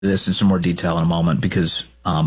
this in some more detail in a moment because,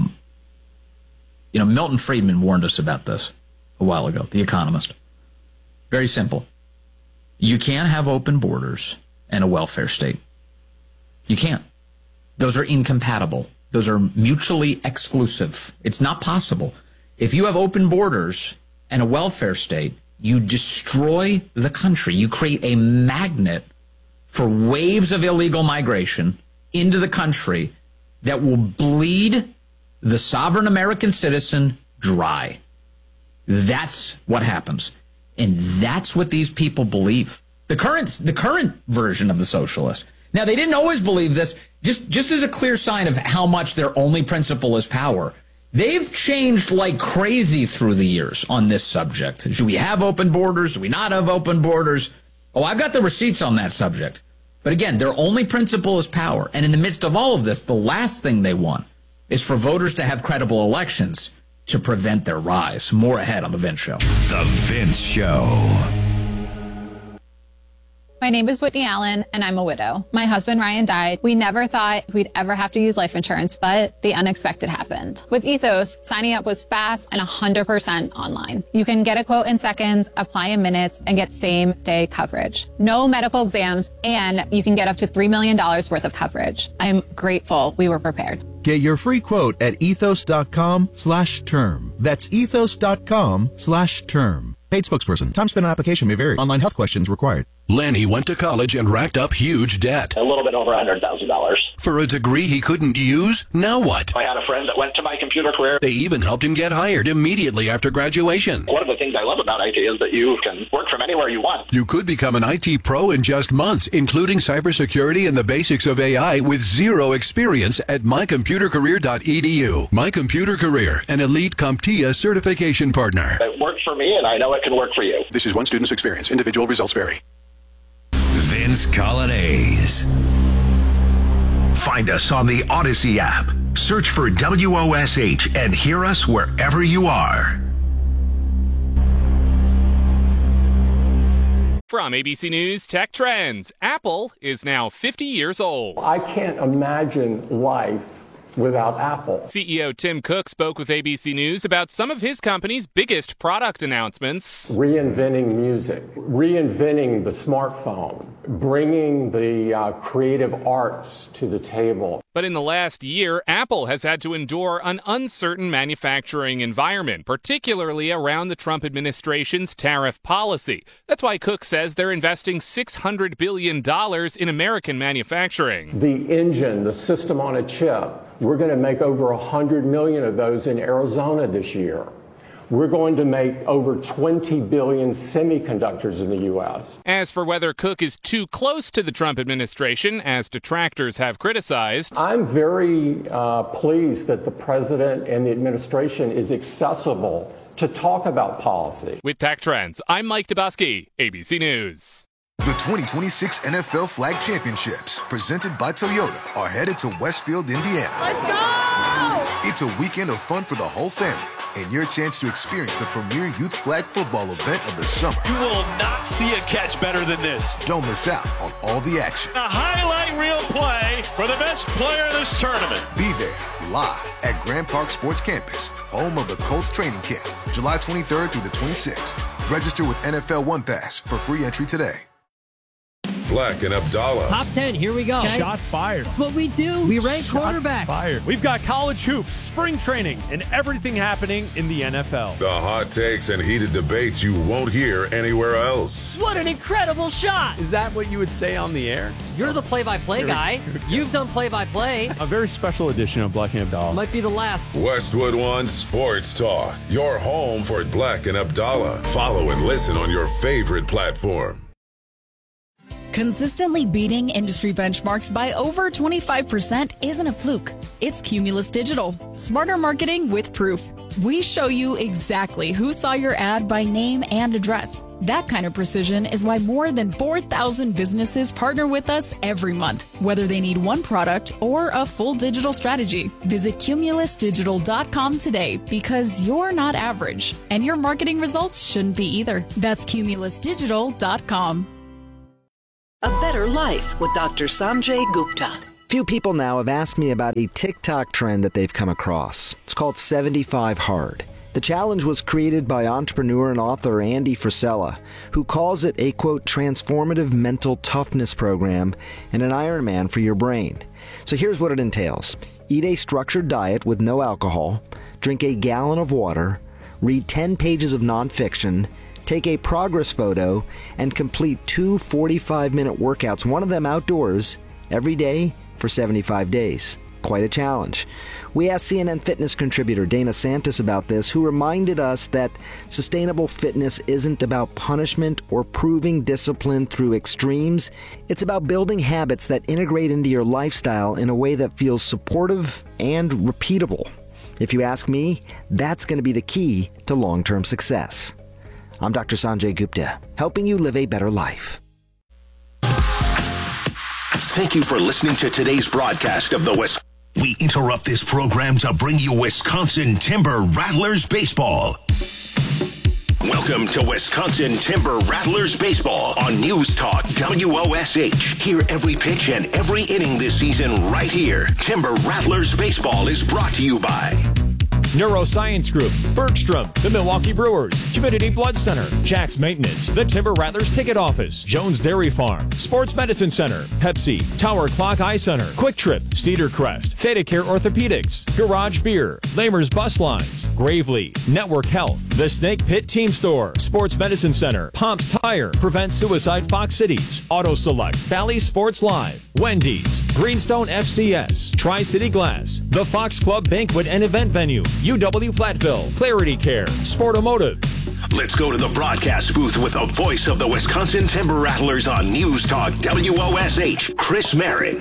Milton Friedman warned us about this a while ago, The Economist. Very simple. You can't have open borders and a welfare state. You can't. Those are incompatible. Those are mutually exclusive. It's not possible. If you have open borders and a welfare state, you destroy the country. You create a magnet for waves of illegal migration into the country that will bleed the sovereign American citizen dry. That's what happens. And that's what these people believe. The current version of the socialist. Now, they didn't always believe this. Just as a clear sign of how much their only principle is power, they've changed like crazy through the years on this subject. Should we have open borders? Do we not have open borders? Oh, I've got the receipts on that subject. But again, their only principle is power. And in the midst of all of this, the last thing they want is for voters to have credible elections to prevent their rise. More ahead on The Vince Show. The Vince Show. My name is Whitney Allen, and I'm a widow. My husband, Ryan, died. We never thought we'd ever have to use life insurance, but the unexpected happened. With Ethos, signing up was fast and 100% online. You can get a quote in seconds, apply in minutes, and get same-day coverage. No medical exams, and you can get up to $3 million worth of coverage. I'm grateful we were prepared. Get your free quote at ethos.com/term. That's ethos.com/term. Paid spokesperson. Time spent on application may vary. Online health questions required. Lenny went to college and racked up huge debt. A little bit over $100,000. For a degree he couldn't use? Now what? I had a friend that went to my computer career. They even helped him get hired immediately after graduation. One of the things I love about IT is that you can work from anywhere you want. You could become an IT pro in just months, including cybersecurity and the basics of AI with zero experience at mycomputercareer.edu. My Computer Career, an elite CompTIA certification partner. It worked for me, and I know it can work for you. This is one student's experience. Individual results vary. Vince Colonnese. Find us on the Odyssey app. Search for WOSH and hear us wherever you are. From ABC News Tech Trends, Apple is now 50 years old. I can't imagine life without Apple. CEO Tim Cook spoke with ABC News about some of his company's biggest product announcements. Reinventing music, reinventing the smartphone, bringing the creative arts to the table. But in the last year, Apple has had to endure an uncertain manufacturing environment, particularly around the Trump administration's tariff policy. That's why Cook says they're investing $600 billion in American manufacturing. The engine, the system on a chip, we're going to make over 100 million of those in Arizona this year. We're going to make over 20 billion semiconductors in the U.S. As for whether Cook is too close to the Trump administration, as detractors have criticized, I'm very pleased that the president and the administration is accessible to talk about policy. With Tech Trends, I'm Mike Dubusky, ABC News. The 2026 NFL Flag Championships, presented by Toyota, are headed to Westfield, Indiana. Let's go! It's a weekend of fun for the whole family and your chance to experience the premier youth flag football event of the summer. You will not see a catch better than this. Don't miss out on all the action. A highlight reel play for the best player in this tournament. Be there live at Grand Park Sports Campus, home of the Colts training camp, July 23rd through the 26th. Register with NFL One Pass for free entry today. Black and Abdallah. Top 10, here we go. Okay. Shots fired. That's what we do. We rank quarterbacks. Fired. We've got college hoops, spring training, and everything happening in the NFL. The hot takes and heated debates you won't hear anywhere else. What an incredible shot. Is that what you would say on the air? You're the play-by-play guy. You've done play-by-play. A very special edition of Black and Abdallah. Might be the last. Westwood One Sports Talk. Your home for Black and Abdallah. Follow and listen on your favorite platform. Consistently beating industry benchmarks by over 25% isn't a fluke. It's Cumulus Digital. Smarter marketing with proof. We show you exactly who saw your ad by name and address. That kind of precision is why more than 4,000 businesses partner with us every month, whether they need one product or a full digital strategy. Visit cumulusdigital.com today because you're not average, and your marketing results shouldn't be either. That's cumulusdigital.com. A better life with Dr. Sanjay Gupta. few people now have asked me about a TikTok trend that they've come across. It's called 75 Hard. The challenge was created by entrepreneur and author Andy Frisella, who calls it a, quote, transformative mental toughness program and an Ironman for your brain. So here's what it entails. Eat a structured diet with no alcohol, drink a gallon of water, read 10 pages of nonfiction, take a progress photo, and complete 2 45-minute workouts, one of them outdoors, every day for 75 days. Quite a challenge. We asked CNN Fitness contributor Dana Santos about this, who reminded us that sustainable fitness isn't about punishment or proving discipline through extremes. It's about building habits that integrate into your lifestyle in a way that feels supportive and repeatable. If you ask me, that's going to be the key to long-term success. I'm Dr. Sanjay Gupta, helping you live a better life. Thank you for listening to today's broadcast of the West. We interrupt this program to bring you Wisconsin Timber Rattlers baseball. Welcome to Wisconsin Timber Rattlers baseball on News Talk WOSH. Hear every pitch and every inning this season right here. Timber Rattlers baseball is brought to you by Neuroscience Group, Bergstrom, the Milwaukee Brewers, Community Blood Center, Jack's Maintenance, the Timber Rattlers Ticket Office, Jones Dairy Farm, Sports Medicine Center, Pepsi, Tower Clock Eye Center, Quick Trip, Cedar Crest, Theta Care Orthopedics, Garage Beer, Lamer's Bus Lines, Gravely, Network Health, the Snake Pit Team Store, Sports Medicine Center, Pomps Tire, Prevent Suicide Fox Cities, Auto Select, Valley Sports Live, Wendy's, Greenstone FCS, Tri-City Glass, the Fox Club Banquet and Event Venue, UW Platteville, Clarity Care, Sportomotive. Let's go to the broadcast booth with the voice of the Wisconsin Timber Rattlers on News Talk WOSH, Chris Marin.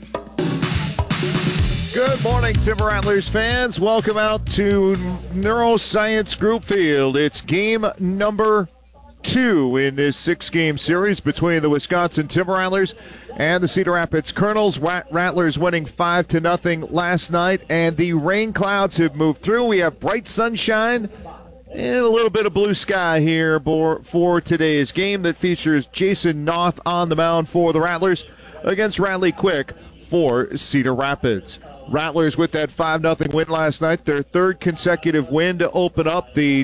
Good morning, Timber Rattlers fans. Welcome out to Neuroscience Group Field. It's game number 2 in this 6-game series between the Wisconsin Timber Rattlers and the Cedar Rapids Colonels. Rattlers winning 5-0 last night, and the rain clouds have moved through. We have bright sunshine and a little bit of blue sky here for today's game that features Jason Noth on the mound for the Rattlers against Radley Quick for Cedar Rapids. Rattlers with that 5-0 win last night, their 3rd consecutive win to open up the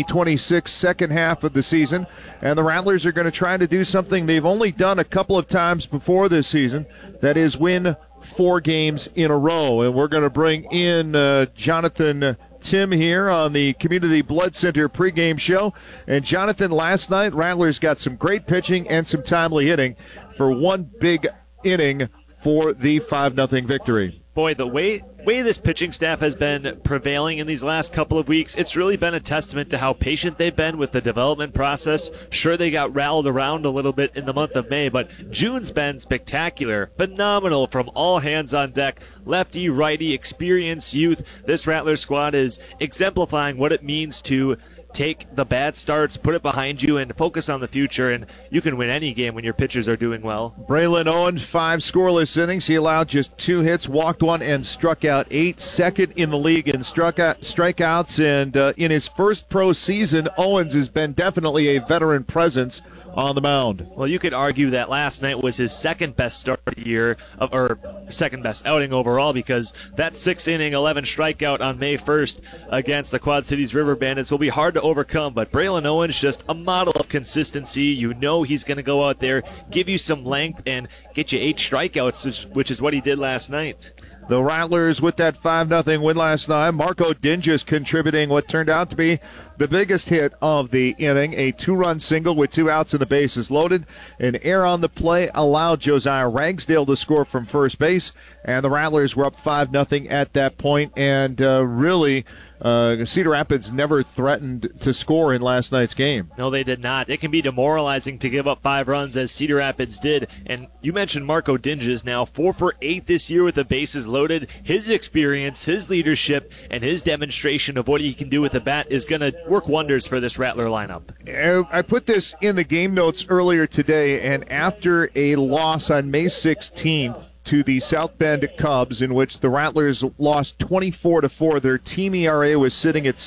2026 second half of the season. And the Rattlers are going to try to do something they've only done a couple of times before this season, that is win 4 games in a row. And we're going to bring in Jonathan Tim here on the Community Blood Center pregame show. And Jonathan, last night, Rattlers got some great pitching and some timely hitting for one big inning for the 5-0 victory. Boy, the way this pitching staff has been prevailing in these last couple of weeks, it's really been a testament to how patient they've been with the development process. Sure, they got rattled around a little bit in the month of May, but June's been spectacular, phenomenal from all hands on deck. Lefty, righty, experience, youth. This Rattler squad is exemplifying what it means to take the bad starts, put it behind you, and focus on the future, and you can win any game when your pitchers are doing well. Braylon Owens, 5 scoreless innings. He allowed just 2 hits, walked 1, and struck out 8. Second in the league in strikeouts, and in his first pro season, Owens has been definitely a veteran presence on the mound. Well, you could argue that last night was his second best start of the year, or second best outing overall, because that 6-inning, 11 strikeout on May 1st against the Quad Cities River Bandits will be hard to overcome. But Braylon Owens, just a model of consistency. You know he's going to go out there, give you some length, and get you 8 strikeouts, which is what he did last night. The Rattlers with that 5-0 win last night. Marco Dinges contributing what turned out to be the biggest hit of the inning, a 2-run single with 2 outs and the bases loaded. An error on the play allowed Josiah Ragsdale to score from first base, and the Rattlers were up 5-0 at that point, and really Cedar Rapids never threatened to score in last night's game. No, they did not. It can be demoralizing to give up 5 runs as Cedar Rapids did. And you mentioned Marco Dinges now, 4 for 8 this year with the bases loaded. His experience, his leadership, and his demonstration of what he can do with the bat is going to work wonders for this Rattler lineup. I put this in the game notes earlier today, and after a loss on May 16th, to the South Bend Cubs, in which the Rattlers lost 24-4. Their team ERA was sitting at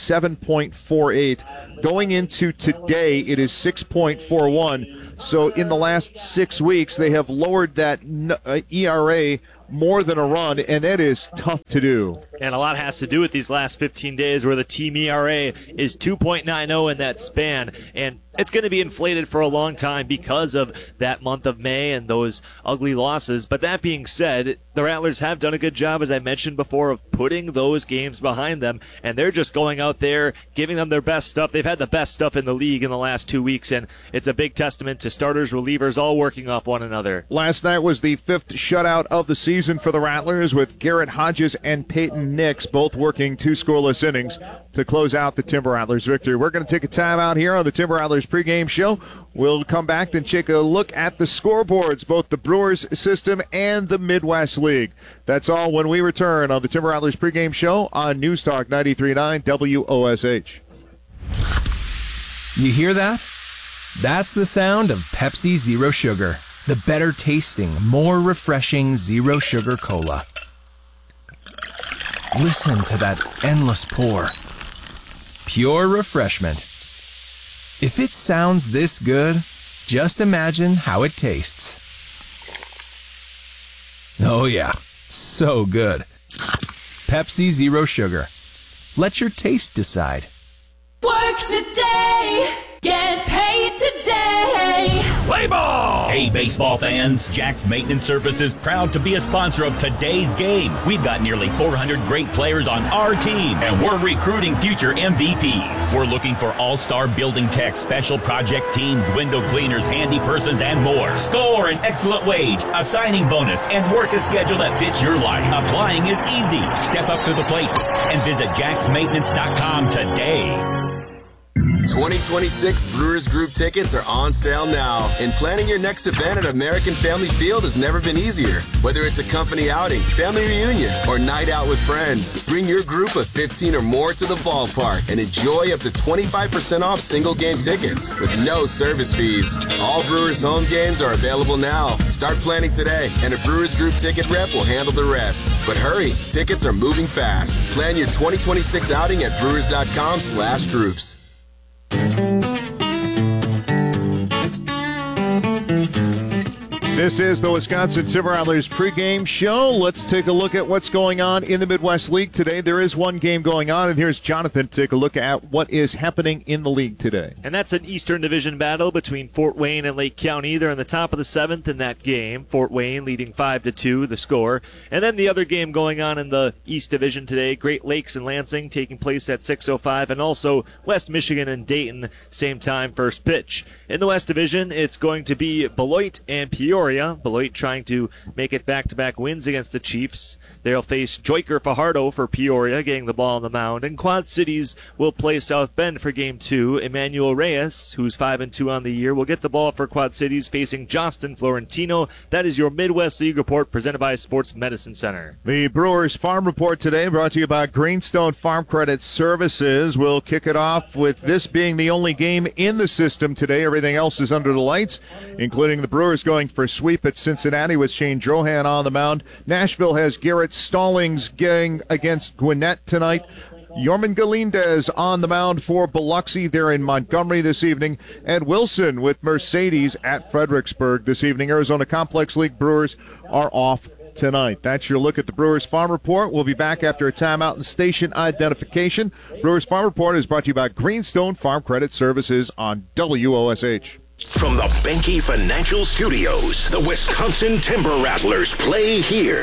7.48. Going into today, it is 6.41. So in the last 6 weeks, they have lowered that ERA more than a run, and that is tough to do. And a lot has to do with these last 15 days where the team ERA is 2.90 in that span. And it's going to be inflated for a long time because of that month of May and those ugly losses. But that being said, the Rattlers have done a good job, as I mentioned before, of putting those games behind them. And they're just going out there, giving them their best stuff. They've had the best stuff in the league in the last 2 weeks, and it's a big testament to starters, relievers, all working off one another. Last night was the 5th shutout of the season for the Rattlers, with Garrett Hodges and Peyton Nix both working 2 scoreless innings to close out the Timber Rattlers victory. We're going to take a time out here on the Timber Rattlers pregame show. We'll come back and take a look at the scoreboards, both the Brewers system and the Midwest League. That's all when we return on the Timber Rattlers pregame show on News Talk 93.9 WOSH. You hear that? That's the sound of Pepsi Zero Sugar, the better tasting, more refreshing Zero Sugar Cola. Listen to that endless pour. Pure refreshment. If it sounds this good, just imagine how it tastes. Oh yeah, so good. Pepsi Zero Sugar. Let your taste decide. Work today, get paid today. Play ball! Hey, baseball fans, Jack's Maintenance Services proud to be a sponsor of today's game. We've got nearly 400 great players on our team, and we're recruiting future MVPs. We're looking for all-star building techs, special project teams, window cleaners, handy persons, and more. Score an excellent wage, a signing bonus, and work a schedule that fits your life. Applying is easy. Step up to the plate and visit jacksmaintenance.com today. 2026 Brewers Group tickets are on sale now, and planning your next event at American Family Field has never been easier. Whether it's a company outing, family reunion, or night out with friends, bring your group of 15 or more to the ballpark and enjoy up to 25% off single game tickets with no service fees. All Brewers home games are available now. Start planning today, and a Brewers Group ticket rep will handle the rest. But hurry, tickets are moving fast. Plan your 2026 outing at brewers.com/groups. This is the Wisconsin Timber Rattlers pregame show. Let's take a look at what's going on in the Midwest League today. There is one game going on, and here's Jonathan to take a look at what is happening in the league today. And that's an Eastern Division battle between Fort Wayne and Lake County. They're in the top of the 7th in that game. Fort Wayne leading 5-2, the score. And then the other game going on in the East Division today, Great Lakes and Lansing taking place at 6:05, and also West Michigan and Dayton, same time, first pitch. In the West Division, it's going to be Beloit and Peoria. Beloit trying to make it back-to-back wins against the Chiefs. They'll face Joyker Fajardo for Peoria, getting the ball on the mound. And Quad Cities will play South Bend for Game 2. Emmanuel Reyes, who's 5-2 on the year, will get the ball for Quad Cities, facing Johnston Florentino. That is your Midwest League report presented by Sports Medicine Center. The Brewers Farm Report today brought to you by Greenstone Farm Credit Services. We'll kick it off with this being the only game in the system today. Everything else is under the lights, including the Brewers going for sweep at Cincinnati with Shane Drohan on the mound. Nashville has Garrett Stallings getting against Gwinnett tonight. Yorman Galindez on the mound for Biloxi. They're in Montgomery this evening. Ed Wilson with Mercedes at Fredericksburg this evening. Arizona Complex League Brewers are off tonight. That's your look at the Brewers Farm Report. We'll be back after a timeout and station identification. Brewers Farm Report is brought to you by Greenstone Farm Credit Services on WOSH. From the Benke Financial Studios, the Wisconsin Timber Rattlers play here.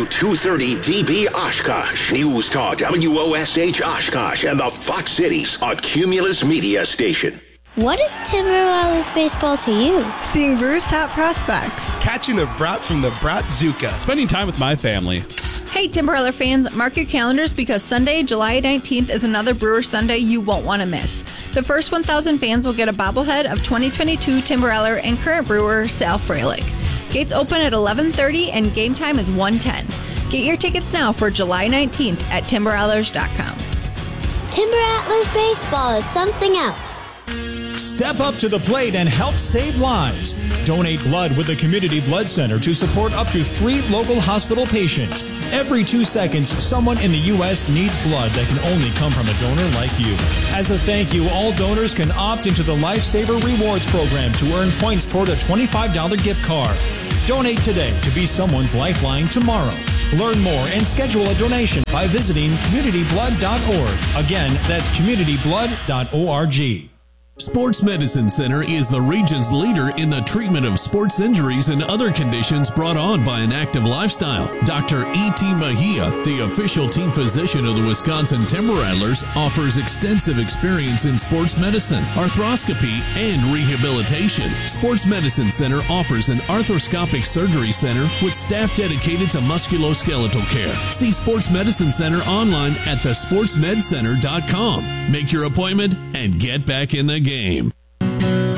W230DB Oshkosh, News Talk WOSH Oshkosh, and the Fox Cities on Cumulus Media Station. What is Timber Rattlers baseball to you? Seeing Brewers' top prospects. Catching the brat from the Bratzuka. Spending time with my family. Hey, Timber Rattler fans, mark your calendars because Sunday, July 19th is another Brewers Sunday you won't want to miss. The first 1,000 fans will get a bobblehead of 2022 Timber Rattler and current brewer Sal Freilich. Gates open at 11:30 and game time is 1:10. Get your tickets now for July 19th at timberrattlers.com. Timber Rattlers baseball is something else. Step up to the plate and help save lives. Donate blood with the Community Blood Center to support up to 3 local hospital patients. Every 2 seconds, someone in the U.S. needs blood that can only come from a donor like you. As a thank you, all donors can opt into the Lifesaver Rewards program to earn points toward a $25 gift card. Donate today to be someone's lifeline tomorrow. Learn more and schedule a donation by visiting communityblood.org. Again, that's communityblood.org. Sports Medicine Center is the region's leader in the treatment of sports injuries and other conditions brought on by an active lifestyle. Dr. E.T. Mejia, the official team physician of the Wisconsin Timber Rattlers, offers extensive experience in sports medicine, arthroscopy, and rehabilitation. Sports Medicine Center offers an arthroscopic surgery center with staff dedicated to musculoskeletal care. See Sports Medicine Center online at thesportsmedcenter.com. Make your appointment and get back in the game.